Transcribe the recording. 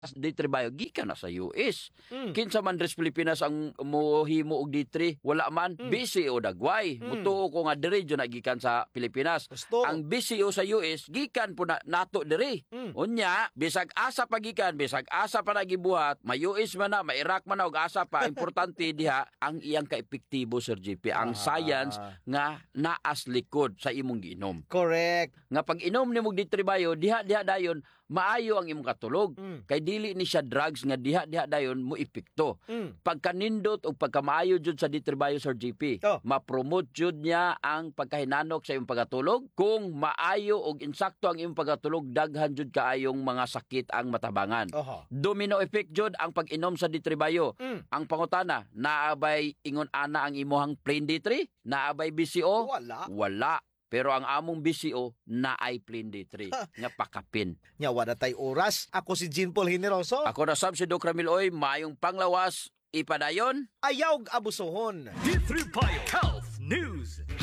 D3 bayo gikan na sa US. Kinsa man res Pilipinas ang mohimo og D3, wala man BCO dagway. Mutuo ko nga diri jud nagikan sa Pilipinas. Gusto. Ang BCO sa US gikan po nato diri. Unya, bisag asa pagikan, bisag asa pa nagibuhat, may US man na, may Iraq man na og asa pa, importante diha ang iyang kaepektibo Sir JP, ang science nga naas likod sa imong giinom. Correct. Nga pag inom nimo D3 bayo, diha dayon maayo ang imong katulog. Kay dili ni siya drugs nga diha dayon mo epekto. Pagkanindot o pagkamaayo jud sa D3 bayo Sir JP, ma-promote jud niya ang pagkahinanok sa imong pagkatulog. Kung maayo og insakto ang imong pagkatulog, daghan jud kaayong mga sakit ang matabangan. Domino effect jud ang pag-inom sa D3 bayo. Ang pangutana, naabay ingon ana ang imuhang plain D3? Naabay BCO? Wala. Pero ang among BCO na ay plain D3 nga pakapin. Nya wala tay oras. Ako si Jean Paul Generoso. Ako na sab si Doc Ramil Oy, mayong panglawas ipadayon. Ayaw abusohon. D3 Bio Health News.